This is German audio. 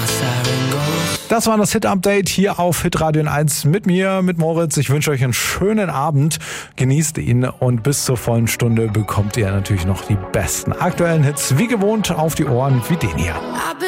Das war das Hit-Update hier auf Hitradio 1 mit mir, mit Moritz. Ich wünsche euch einen schönen Abend. Genießt ihn und bis zur vollen Stunde bekommt ihr natürlich noch die besten aktuellen Hits wie gewohnt auf die Ohren wie den hier.